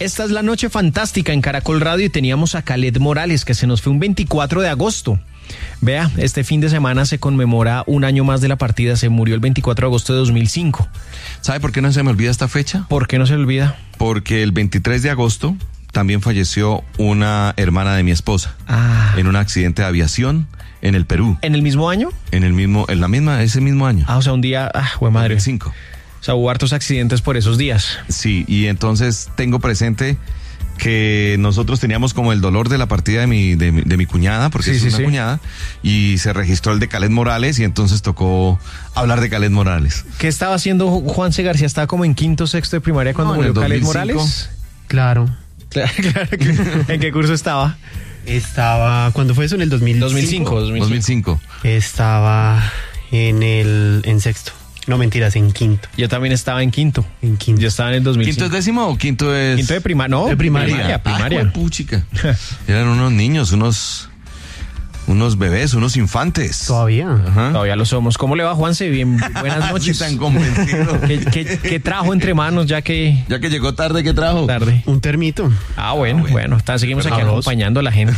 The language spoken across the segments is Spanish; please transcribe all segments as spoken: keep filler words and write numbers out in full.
Esta es la noche fantástica en Caracol Radio y teníamos a Khaled Morales, que se nos fue un veinticuatro de agosto. Vea, este fin de semana se conmemora un año más de la partida. Se murió el veinticuatro de agosto de dos mil cinco. ¿Sabe por qué no se me olvida esta fecha? ¿Por qué no se le olvida? Porque el veintitrés de agosto también falleció una hermana de mi esposa Ah. en un accidente de aviación en el Perú. ¿En el mismo año? En el mismo, en la misma, ese mismo año. Ah, o sea, un día, ah, jue madre. cinco. O sea, hubo hartos accidentes por esos días. Sí, y entonces tengo presente que nosotros teníamos como el dolor de la partida de mi, de mi, de mi cuñada, porque Sí, es sí, una sí. cuñada, y se registró el de Khaled Morales, y entonces tocó hablar de Khaled Morales. ¿Qué estaba haciendo Juanse García? ¿Estaba como en quinto, sexto de primaria cuando No, en murió el Khaled dos mil cinco. Morales? Claro. Claro, claro. que- ¿En qué curso estaba? Estaba, ¿cuándo fue eso? En el dos mil cinco. dos mil cinco. dos mil cinco. Estaba en el, en sexto. No, mentiras, en quinto. Yo también estaba en quinto. En quinto. Yo estaba en el dos mil cinco. ¿Quinto es décimo o quinto es...? Quinto de primaria, no. De primaria. Primaria, primaria. Ah, puchica. Eran unos niños, unos, unos bebés, unos infantes. Todavía. Ajá. Todavía lo somos. ¿Cómo le va, Juanse? Bien, buenas noches. Así tan convencido. ¿Qué, qué, qué trajo entre manos ya que Ya que llegó tarde, ¿qué trajo? tarde? Un termito. Ah, bueno, Ah, bueno. bueno. Está, seguimos aquí Arroz. acompañando a la gente.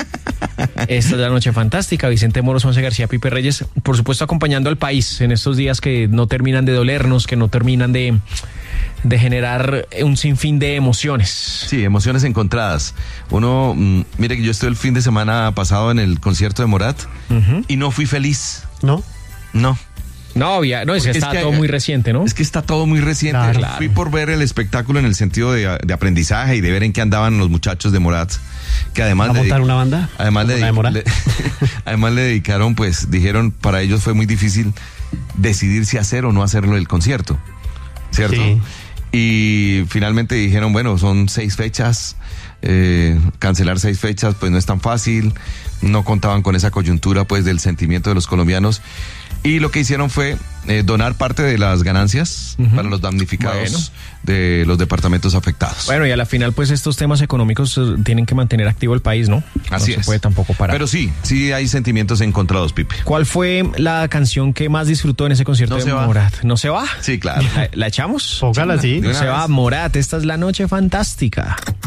Esta es la noche fantástica. Vicente Moros, Juanse García, Pipe Reyes, por supuesto acompañando al país en estos días que no terminan de dolernos, que no terminan de, de generar un sinfín de emociones. Sí, emociones encontradas. Uno, mm, mire que yo estuve el fin de semana pasado en el concierto de Morat Ujú. y no fui feliz. ¿No? No. No, había, no, es que Porque es está que- todo muy reciente, ¿no? Es que está todo muy reciente. Claro. Fui por ver el espectáculo en el sentido de, de aprendizaje y de ver en qué andaban los muchachos de Morat, que además ¿Va a le montar di- una banda? Además ¿Como le, la de Morat? le- además le dedicaron, pues, dijeron, para ellos fue muy difícil decidir si hacer o no hacerlo el concierto, ¿cierto? Sí. Y finalmente dijeron, bueno, son seis fechas, eh, cancelar seis fechas, pues no es tan fácil, no contaban con esa coyuntura, pues, del sentimiento de los colombianos. Y lo que hicieron fue eh, donar parte de las ganancias Ujú. para los damnificados Bueno. de los departamentos afectados. Bueno, y a la final, pues estos temas económicos eh, tienen que mantener activo el país, ¿no? Así no se es. puede tampoco parar. Pero sí, sí hay sentimientos encontrados, Pipe. ¿Cuál fue la canción que más disfrutó en ese concierto No de se va. Morat? ¿No se va? Sí, claro. ¿La, la echamos? Póngala así. De No una se vez. va, Morat. Esta es la noche fantástica.